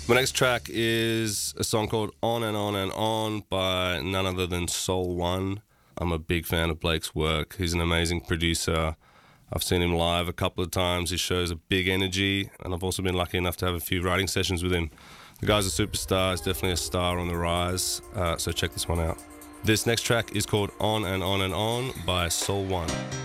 My next track is a song called On and On and On by none other than Soul One. I'm a big fan of Blake's work. He's an amazing producer. I've seen him live a couple of times. He shows a big energy, and I've also been lucky enough to have a few writing sessions with him. The guy's a superstar. He's definitely a star on the rise, so check this one out. This next track is called On and On and On by Soul One.